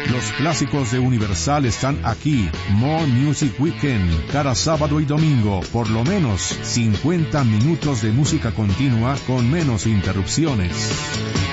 Los clásicos de Universal están aquí. More Music Weekend, cada sábado y domingo, por lo menos 50 minutos de música continua con menos interrupciones.